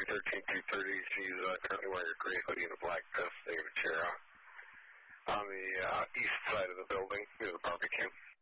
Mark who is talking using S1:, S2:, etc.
S1: 13230. She's currently wearing a gray hoodie and a black vest, sitting in a chair on the east side of the building near the barbecue.